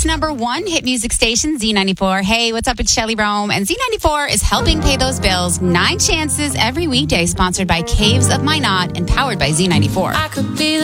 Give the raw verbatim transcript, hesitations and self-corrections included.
number one hit music station, Z ninety-four. Hey, what's up? It's Shelly Rome, and Z ninety-four is helping pay those bills. Nine chances every weekday, sponsored by Caves of Minot and powered by Z ninety-four. I could be